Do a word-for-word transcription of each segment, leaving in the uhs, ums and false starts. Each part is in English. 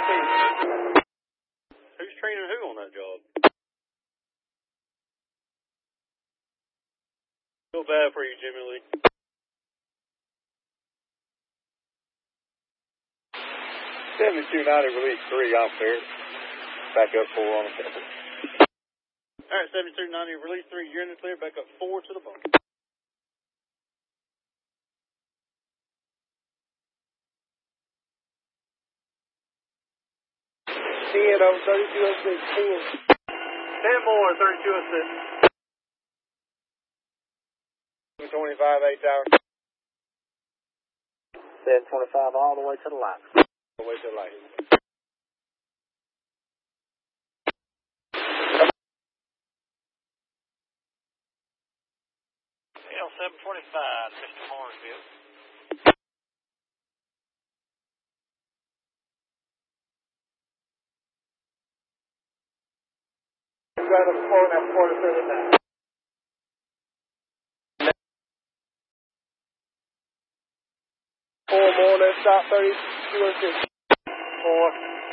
team. Who's training who on that job? Feel bad for you, Jimmy Lee. seventy-two ninety, release three, I'm fair. Back up four on the table. All right, seventy-two ninety, release three, you're in the clear, back up four to the bunker. ten over thirty-two oh six, ten. ten more, thirty-two oh six. twenty-five, eight tower. seven twenty-five all the way to the line. All the way to the light. L seven twenty-five, Mister Hornsville. You got a four and a quarter thirty-nine. Four more, let's stop thirty-two oh six. Four.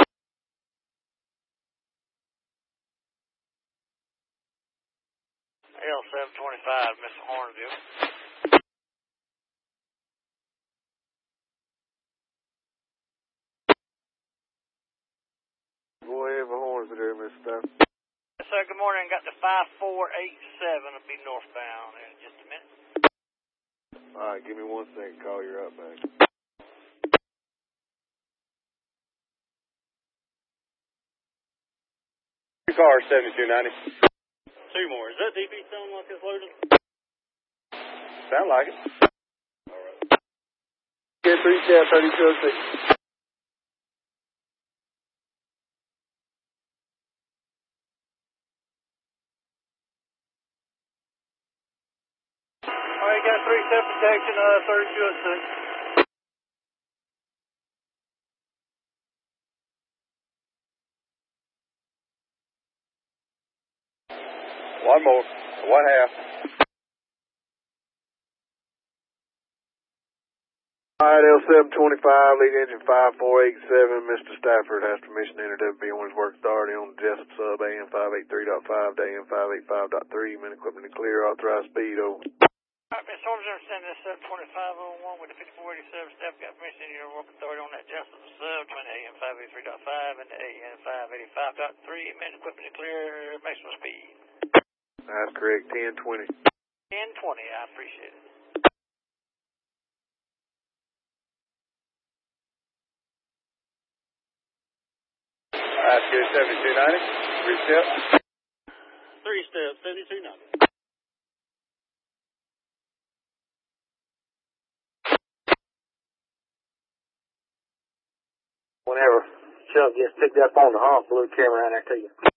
L seven twenty-five, Mister Hornsville. Go ahead for Hornsville there, Mister Staff. Yes, sir, good morning. Got the five four eight seven. It'll be northbound in just a minute. All right, give me one second. Call you right back. Two cars, seventy-two ninety. Two more. Is that D P sound like it's loaded? Sound like it. All right. Get three step, thirty-two oh six. All right, got three step protection, uh, thirty-two oh six. One more. One half. All right, L seven twenty-five, lead engine five four eight seven. Mister Stafford has permission to enter W B on his work authority on the Jessup sub A M five eighty-three point five to A M five eighty-five point three. Men equipment to clear, authorized speed over. All right, Mister Hornsville, send this seven twenty-five oh one with the fifty-four eighty-seven staff. Got permission to your work authority on that Jessup sub between A M five eighty-three point five and A M five eighty-five point three. Men equipment to clear, maximum speed. That's correct, ten twenty. ten twenty, I appreciate it. That's good, seventy-two ninety. Three steps. Three steps, seventy-two ninety. Whenever Chuck gets picked up on the hump, blue camera right there to you.